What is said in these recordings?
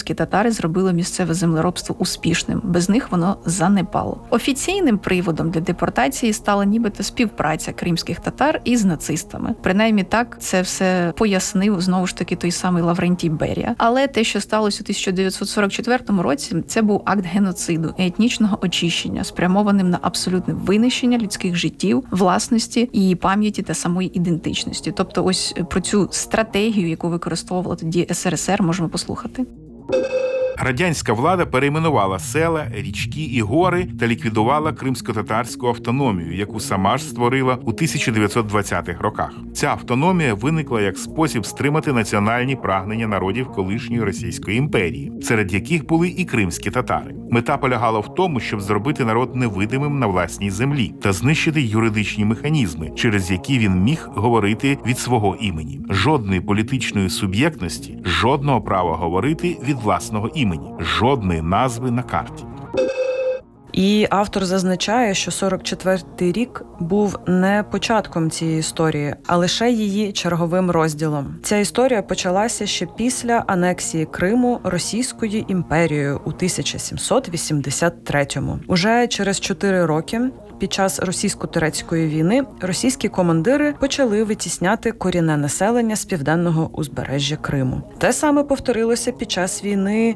кримські татари зробили місцеве землеробство успішним. Без них воно занепало. Офіційним приводом для депортації стала нібито співпраця кримських татар із нацистами. Принаймні так це все пояснив, знову ж таки, той самий Лаврентій Берія. Але те, що сталося у 1944 році, це був акт геноциду і етнічного очищення, спрямованим на абсолютне винищення людських життів, власності і пам'яті та самої ідентичності. Тобто ось про цю стратегію, яку використовувала тоді СРСР, можемо послухати. Радянська влада перейменувала села, річки і гори та ліквідувала кримсько-татарську автономію, яку сама ж створила у 1920-х роках. Ця автономія виникла як спосіб стримати національні прагнення народів колишньої Російської імперії, серед яких були і кримські татари. Мета полягала в тому, щоб зробити народ невидимим на власній землі та знищити юридичні механізми, через які він міг говорити від свого імені. Жодної політичної суб'єктності, жодного права говорити від власного імені. Жодної назви на карті. І автор зазначає, що 44-й рік був не початком цієї історії, а лише її черговим розділом. Ця історія почалася ще після анексії Криму Російською імперією у 1783-му. Уже через 4 роки під час російсько-турецької війни російські командири почали витісняти корінне населення з південного узбережжя Криму. Те саме повторилося під час війни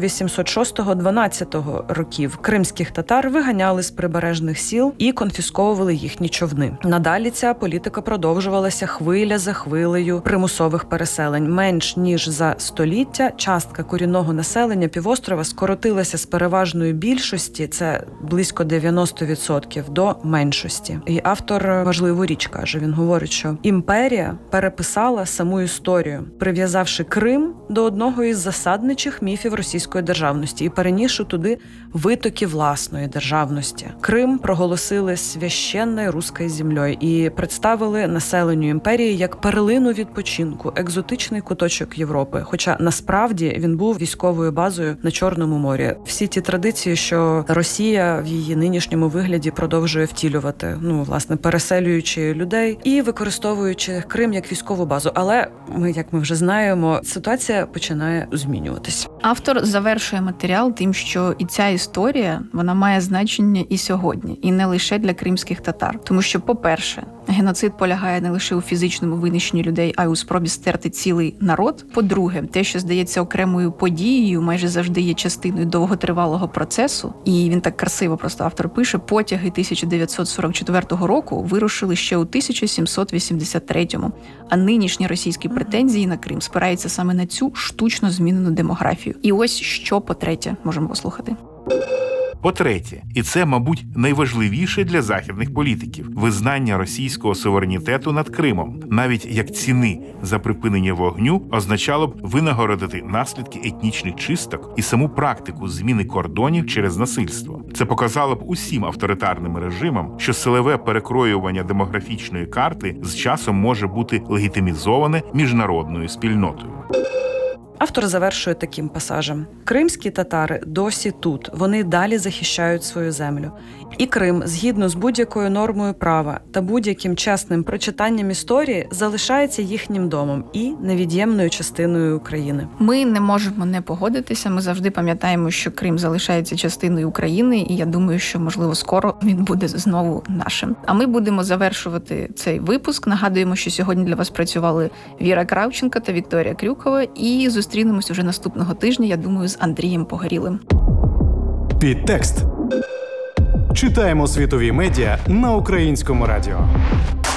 1806-12 років. Кримських татар виганяли з прибережних сіл і конфісковували їхні човни. Надалі ця політика продовжувалася хвиля за хвилею примусових переселень. Менш ніж за століття частка корінного населення півострова скоротилася з переважної більшості, це близько 90%, до меншості. І автор важливу річ каже. Він говорить, що імперія переписала саму історію, прив'язавши Крим до одного із засадничих міфів російської державності і перенісши туди витоки власної державності. Крим проголосили священною руською землею і представили населенню імперії як перлину відпочинку, екзотичний куточок Європи. Хоча насправді він був військовою базою на Чорному морі. Всі ті традиції, що Росія в її нинішньому вигляді продовжує втілювати, власне, переселюючи людей і використовуючи Крим як військову базу. Але як ми вже знаємо, ситуація починає змінюватись. Автор завершує матеріал тим, що і ця історія, вона має значення і сьогодні, і не лише для кримських татар. Тому що, по-перше, геноцид полягає не лише у фізичному винищенні людей, а й у спробі стерти цілий народ. По-друге, те, що здається окремою подією, майже завжди є частиною довготривалого процесу. І він так красиво просто автор пише: потяги 1944 року вирушили ще у 1783-му, а нинішні російські претензії на Крим спираються саме на цю штучно змінену демографію. І ось що, по-третє, можемо послухати. По-третє, і це, мабуть, найважливіше для західних політиків – визнання російського суверенітету над Кримом, навіть як ціни за припинення вогню, означало б винагородити наслідки етнічних чисток і саму практику зміни кордонів через насильство. Це показало б усім авторитарним режимам, що силове перекроювання демографічної карти з часом може бути легітимізоване міжнародною спільнотою. Автор завершує таким пасажем. Кримські татари досі тут, вони далі захищають свою землю. І Крим, згідно з будь-якою нормою права та будь-яким чесним прочитанням історії, залишається їхнім домом і невід'ємною частиною України. Ми не можемо не погодитися, ми завжди пам'ятаємо, що Крим залишається частиною України, і я думаю, що, можливо, скоро він буде знову нашим. А ми будемо завершувати цей випуск. Нагадуємо, що сьогодні для вас працювали Віра Кравченко та Вікторія Крюкова, і зустрінемось уже наступного тижня, я думаю, з Андрієм Погорілим. Підтекст. Читаємо світові медіа на Українському радіо.